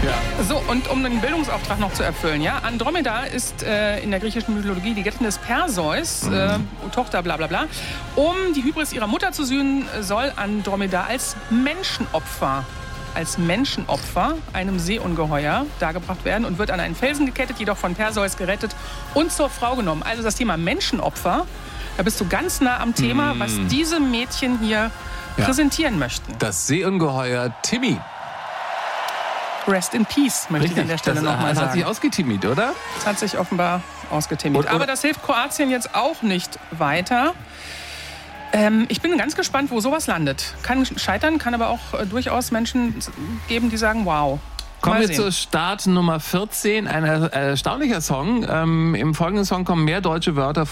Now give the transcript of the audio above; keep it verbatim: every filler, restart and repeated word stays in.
Ja. So, und um den Bildungsauftrag noch zu erfüllen, ja, Andromeda ist äh, in der griechischen Mythologie die Gattin des Perseus, mhm. äh, Tochter bla bla bla. Um die Hybris ihrer Mutter zu sühnen, soll Andromeda als Menschenopfer als Menschenopfer einem Seeungeheuer dargebracht werden und wird an einen Felsen gekettet, jedoch von Perseus gerettet und zur Frau genommen. Also das Thema Menschenopfer, da bist du ganz nah am Thema, mm. was diese Mädchen hier ja. präsentieren möchten. Das Seeungeheuer Timmy. Rest in Peace, möchte Richtig, ich an der Stelle nochmal sagen. Das hat sich ausgetimmt, oder? Das hat sich offenbar ausgetimmt. Aber das hilft Kroatien jetzt auch nicht weiter. Ähm, ich bin ganz gespannt, wo sowas landet. Kann scheitern, kann aber auch äh, durchaus Menschen geben, die sagen, wow. Kommen wir zur Start Nummer vierzehn, ein erstaunlicher Song. Ähm, Im folgenden Song kommen mehr deutsche Wörter